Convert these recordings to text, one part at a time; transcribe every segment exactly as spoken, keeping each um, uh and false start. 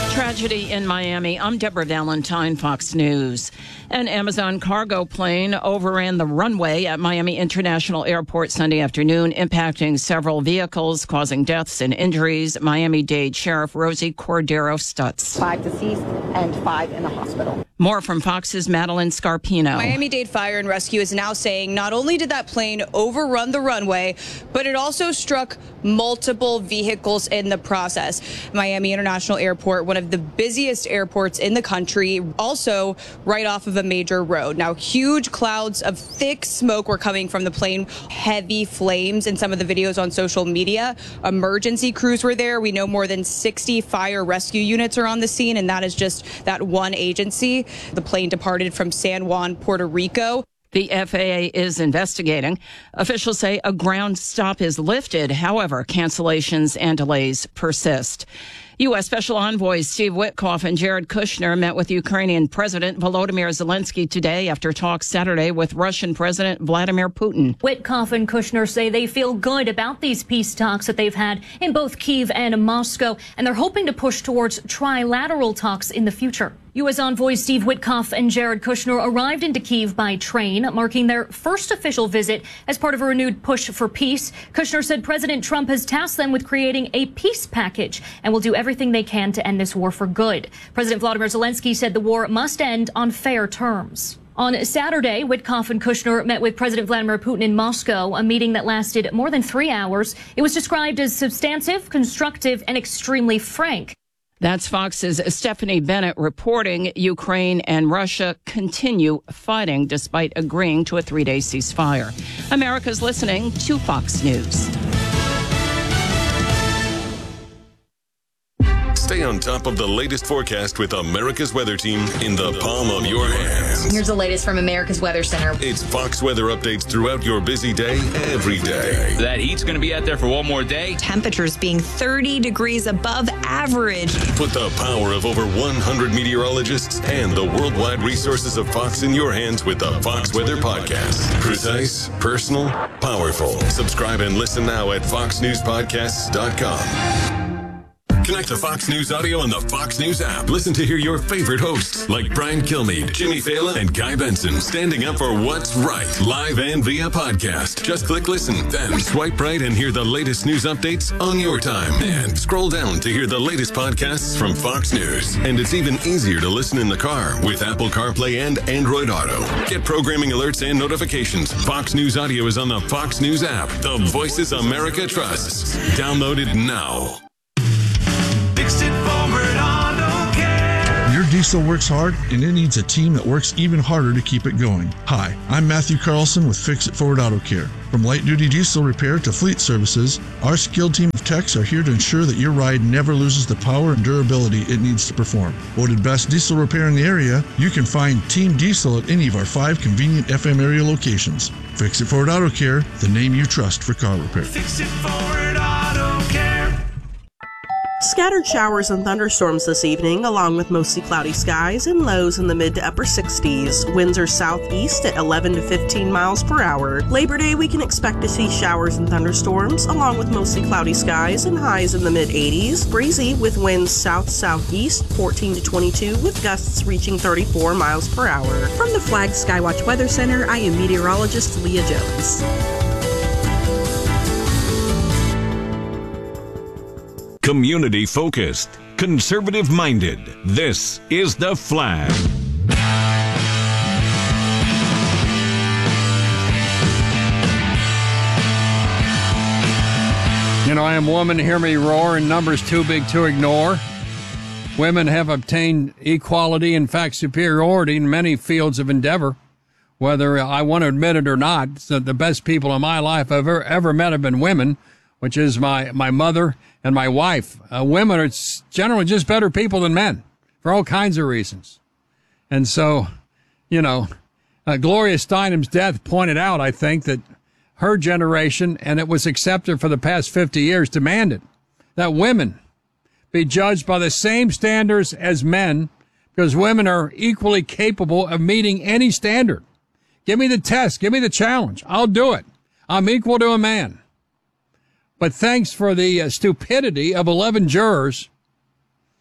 Tragedy in Miami. I'm Deborah Valentine, Fox News. An Amazon cargo plane overran the runway at Miami International Airport Sunday afternoon, impacting several vehicles, causing deaths and injuries. Miami-Dade Sheriff Rosie Cordero Stutz. Five deceased and five in the hospital. More from Fox's Madeline Scarpino. Miami-Dade Fire and Rescue is now saying not only did that plane overrun the runway, but it also struck multiple vehicles in the process. Miami International Airport, one of the busiest airports in the country, also right off of a major road. Now, huge clouds of thick smoke were coming from the plane, heavy flames in some of the videos on social media. Emergency crews were there. We know more than sixty fire rescue units are on the scene, and that is just that one agency. The plane departed from San Juan, Puerto Rico. The F A A is investigating. Officials say a ground stop is lifted. However, cancellations and delays persist. U S. Special Envoys Steve Witkoff and Jared Kushner met with Ukrainian President Volodymyr Zelensky today after talks Saturday with Russian President Vladimir Putin. Witkoff and Kushner say they feel good about these peace talks that they've had in both Kyiv and Moscow, and they're hoping to push towards trilateral talks in the future. U S. envoys Steve Witkoff and Jared Kushner arrived into Kyiv by train, marking their first official visit as part of a renewed push for peace. Kushner said President Trump has tasked them with creating a peace package and will do everything they can to end this war for good. President Volodymyr Zelensky said the war must end on fair terms. On Saturday, Witkoff and Kushner met with President Vladimir Putin in Moscow, a meeting that lasted more than three hours. It was described as substantive, constructive, and extremely frank. That's Fox's Stephanie Bennett reporting. Ukraine and Russia continue fighting despite agreeing to a three-day ceasefire. America's listening to Fox News. Stay on top of the latest forecast with America's Weather Team in the palm of your hands. Here's the latest from America's Weather Center. It's Fox weather updates throughout your busy day, every day. That heat's going to be out there for one more day. Temperatures being thirty degrees above average. Put the power of over one hundred meteorologists and the worldwide resources of Fox in your hands with the Fox Weather Podcast. Precise, personal, powerful. Subscribe and listen now at fox news podcasts dot com. Connect to Fox News Audio on the Fox News app. Listen to hear your favorite hosts like Brian Kilmeade, Jimmy Fallon, and Guy Benson standing up for what's right, live and via podcast. Just click listen, then swipe right and hear the latest news updates on your time. And scroll down to hear the latest podcasts from Fox News. And it's even easier to listen in the car with Apple CarPlay and Android Auto. Get programming alerts and notifications. Fox News Audio is on the Fox News app. The voices America trusts. Download it now. Your diesel works hard, and it needs a team that works even harder to keep it going. Hi, I'm Matthew Carlson with Fix It Forward Auto Care. From light-duty diesel repair to fleet services, our skilled team of techs are here to ensure that your ride never loses the power and durability it needs to perform. Voted best diesel repair in the area, you can find Team Diesel at any of our five convenient F M area locations. Fix It Forward Auto Care, the name you trust for car repair. Fix It Forward Auto Care. Scattered showers and thunderstorms this evening, along with mostly cloudy skies and lows in the mid to upper sixties. Winds are southeast at eleven to fifteen miles per hour. Labor Day, we can expect to see showers and thunderstorms, along with mostly cloudy skies and highs in the mid eighties. Breezy with winds south-southeast, fourteen to twenty-two, with gusts reaching thirty-four miles per hour. From the Flag Skywatch Weather Center, I am meteorologist Leah Jones. Community focused, conservative minded. This is The Flag. You know, I am woman, hear me roar, and numbers too big to ignore. Women have obtained equality, in fact, superiority in many fields of endeavor. Whether I want to admit it or not, so the best people in my life I've ever, ever met have been women, which is my, my mother and my wife. Uh, women are generally just better people than men for all kinds of reasons. And so, you know, uh, Gloria Steinem's death pointed out, I think, that her generation, and it was accepted for the past fifty years, demanded that women be judged by the same standards as men, because women are equally capable of meeting any standard. Give me the test. Give me the challenge. I'll do it. I'm equal to a man. But thanks for the uh, stupidity of eleven jurors,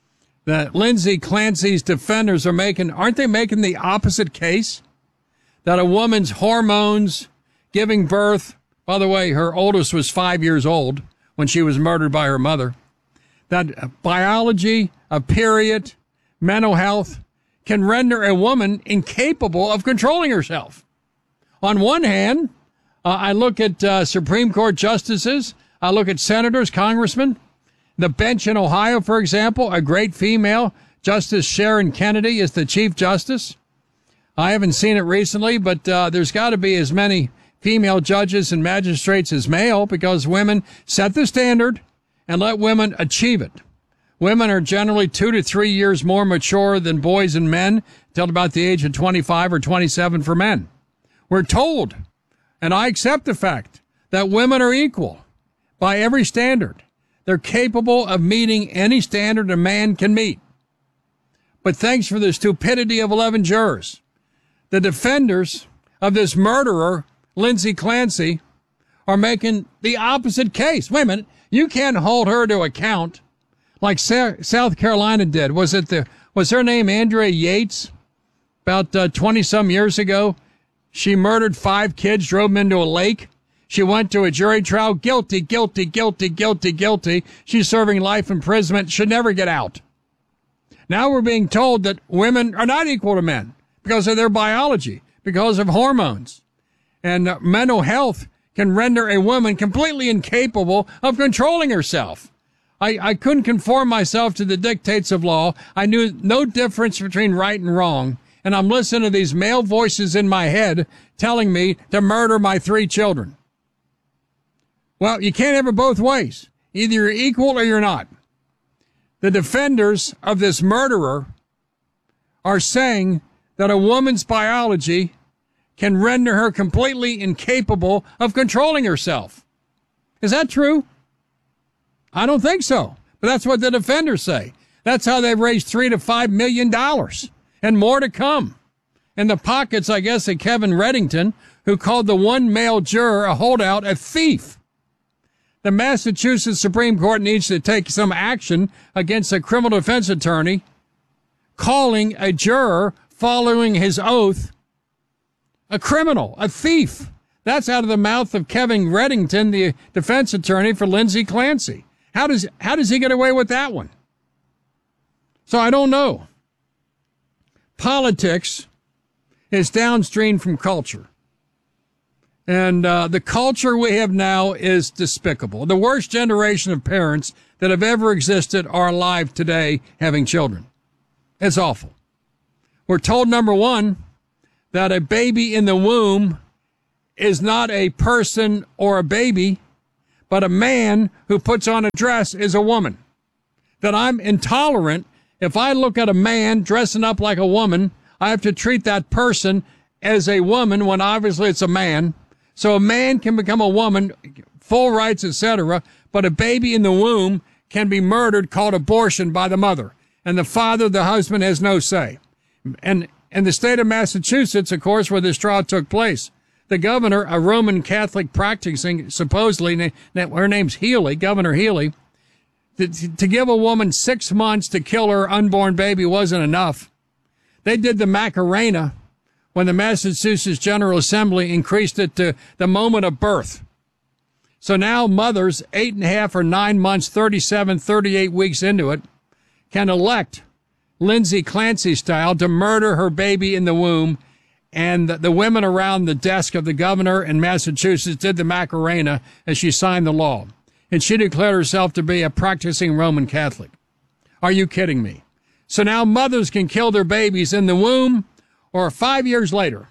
that Lindsay Clancy's defenders are making, aren't they making the opposite case? That a woman's hormones giving birth, by the way, her oldest was five years old when she was murdered by her mother, that biology, a period, mental health can render a woman incapable of controlling herself. On one hand, uh, I look at uh, Supreme Court justices, I look at senators, congressmen, the bench in Ohio, for example, a great female, Justice Sharon Kennedy is the Chief Justice. I haven't seen it recently, but uh, there's got to be as many female judges and magistrates as male because women set the standard and let women achieve it. Women are generally two to three years more mature than boys and men till about the age of twenty-five or twenty-seven for men. We're told, and I accept the fact, that women are equal by every standard. They're capable of meeting any standard a man can meet. But thanks for the stupidity of eleven jurors, the defenders of this murderer, Lindsay Clancy, are making the opposite case. Wait a minute. You can't hold her to account like South Carolina did. Was it the, was her name Andrea Yates? About uh, twenty some years ago, she murdered five kids, drove them into a lake. She went to a jury trial, guilty, guilty, guilty, guilty, guilty. She's serving life imprisonment, should never get out. Now we're being told that women are not equal to men because of their biology, because of hormones. And uh, mental health can render a woman completely incapable of controlling herself. I, I couldn't conform myself to the dictates of law. I knew no difference between right and wrong. And I'm listening to these male voices in my head telling me to murder my three children. Well, you can't have it both ways. Either you're equal or you're not. The defenders of this murderer are saying that a woman's biology can render her completely incapable of controlling herself. Is that true? I don't think so. But that's what the defenders say. That's how they've raised three to five million dollars and more to come. In the pockets, I guess, of Kevin Reddington, who called the one male juror a holdout, a thief. The Massachusetts Supreme Court needs to take some action against a criminal defense attorney calling a juror following his oath a criminal, a thief. That's out of the mouth of Kevin Reddington, the defense attorney for Lindsay Clancy. How does, how does he get away with that one? So I don't know. Politics is downstream from culture. And uh, the culture we have now is despicable. The worst generation of parents that have ever existed are alive today having children. It's awful. We're told, number one, that a baby in the womb is not a person or a baby, but a man who puts on a dress is a woman. That I'm intolerant. If I look at a man dressing up like a woman, I have to treat that person as a woman when obviously it's a man. So a man can become a woman, full rights, et cetera, but a baby in the womb can be murdered, called abortion by the mother. And the father, the husband, has no say. And in the state of Massachusetts, of course, where this trial took place, the governor, a Roman Catholic practicing, supposedly, her name's Healy, Governor Healy, to, to give a woman six months to kill her unborn baby wasn't enough. They did the Macarena when the Massachusetts General Assembly increased it to the moment of birth. So now mothers, eight and a half or nine months, thirty-seven, thirty-eight weeks into it, can elect Lindsay Clancy style to murder her baby in the womb. And the, the women around the desk of the governor in Massachusetts did the Macarena as she signed the law. And she declared herself to be a practicing Roman Catholic. Are you kidding me? So now mothers can kill their babies in the womb or five years later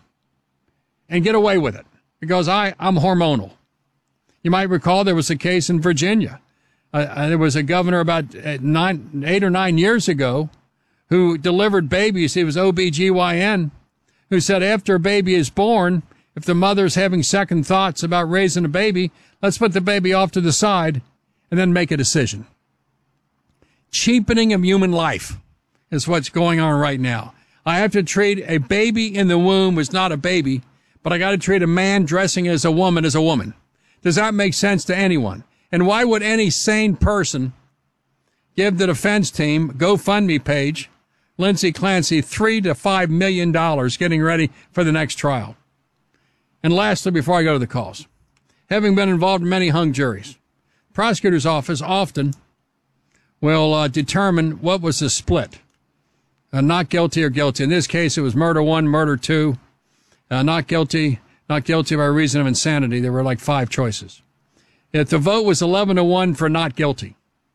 and get away with it because I, I'm hormonal. You might recall there was a case in Virginia. Uh, there was a governor about nine, eight or nine years ago who delivered babies. He was O B G Y N, who said after a baby is born, if the mother's having second thoughts about raising a baby, let's put the baby off to the side and then make a decision. Cheapening of human life is what's going on right now. I have to treat a baby in the womb as not a baby, but I got to treat a man dressing as a woman as a woman. Does that make sense to anyone? And why would any sane person give the defense team GoFundMe page, Lindsay Clancy, three to five million dollars getting ready for the next trial. And lastly, before I go to the calls, having been involved in many hung juries, prosecutor's office often will uh, determine what was the split. Uh, not guilty or guilty. In this case, it was murder one, murder two, uh, not guilty, not guilty by reason of insanity. There were like five choices. If the vote was eleven to one for not guilty,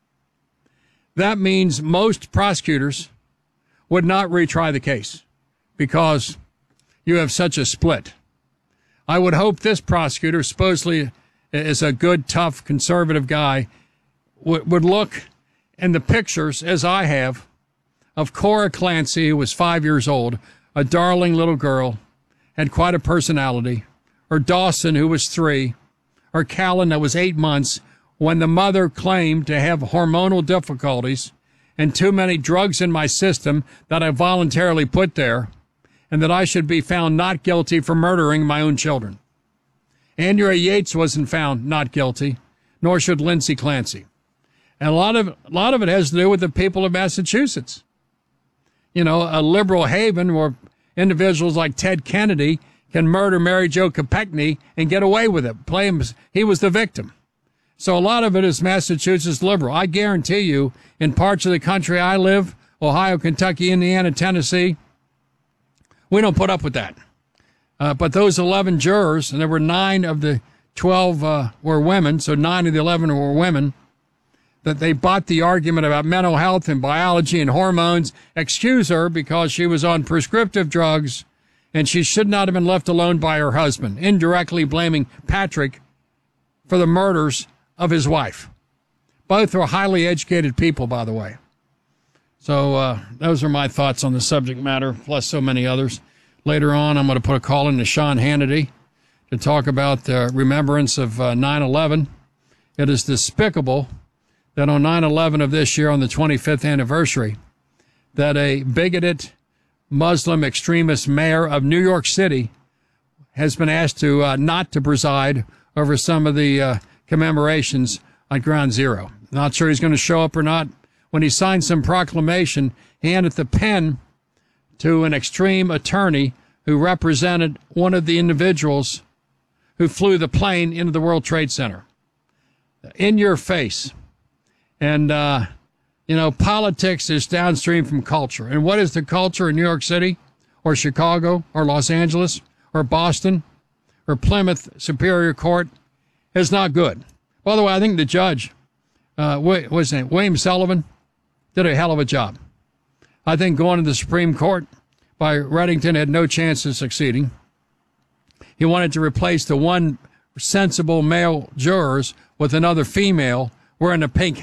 that means most prosecutors would not retry the case because you have such a split. I would hope this prosecutor, supposedly is a good, tough, conservative guy, would, would look in the pictures, as I have, of Cora Clancy, who was five years old, a darling little girl, had quite a personality, or Dawson, who was three, or Callan, that was eight months, when the mother claimed to have hormonal difficulties and too many drugs in my system that I voluntarily put there, and that I should be found not guilty for murdering my own children. Andrea Yates wasn't found not guilty, nor should Lindsay Clancy. And a lot of, a lot of it has to do with the people of Massachusetts. You know, a liberal haven where individuals like Ted Kennedy can murder Mary Jo Kopechne and get away with it. Play him, he was the victim. So a lot of it is Massachusetts liberal. I guarantee you, in parts of the country I live, Ohio, Kentucky, Indiana, Tennessee, we don't put up with that. Uh, but those eleven jurors, and there were nine of the twelve uh, were women, so nine of the eleven were women, that they bought the argument about mental health and biology and hormones, excuse her because she was on prescriptive drugs and she should not have been left alone by her husband, indirectly blaming Patrick for the murders of his wife. Both were highly educated people, by the way. So uh, those are my thoughts on the subject matter, plus so many others. Later on, I'm going to put a call in to Sean Hannity to talk about the remembrance of uh, nine eleven. It is despicable that on nine eleven of this year, on the twenty-fifth anniversary, that a bigoted Muslim extremist mayor of New York City has been asked to uh, not to preside over some of the uh, commemorations on Ground Zero. Not sure he's going to show up or not. When he signed some proclamation, he handed the pen to an extreme attorney who represented one of the individuals who flew the plane into the World Trade Center. In your face. And, uh, you know, politics is downstream from culture. And what is the culture in New York City or Chicago or Los Angeles or Boston or Plymouth Superior Court is not good. By the way, I think the judge, uh, what was his name, William Sullivan, did a hell of a job. I think going to the Supreme Court by Reddington had no chance of succeeding. He wanted to replace the one sensible male jurors with another female wearing a pink